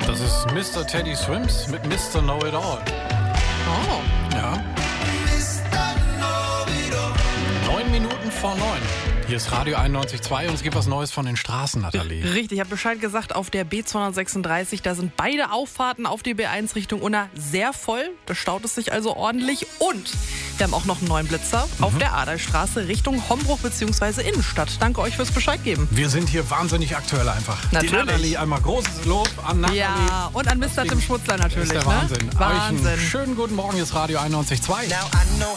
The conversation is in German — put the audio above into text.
Das ist Mr. Teddy Swims mit Mr. Know It All. Oh. Ja. 9 Minuten vor 9. Hier ist Radio 91.2 und es gibt was Neues von den Straßen, Nathalie. Richtig, ich habe Bescheid gesagt, auf der B236, da sind beide Auffahrten auf die B1 Richtung Unna sehr voll. Da staut es sich also ordentlich. Und wir haben auch noch einen neuen Blitzer auf der Adalstraße Richtung Hombruch bzw. Innenstadt. Danke euch fürs Bescheid geben. Wir sind hier wahnsinnig aktuell einfach. Natürlich. Die Nathalie, einmal großes Lob an Nathalie. Ja, und an Mr. Tim Schmutzler natürlich. Das ist der Wahnsinn. Ne? Wahnsinn. Euch einen schönen guten Morgen, hier ist Radio 91.2. Now I know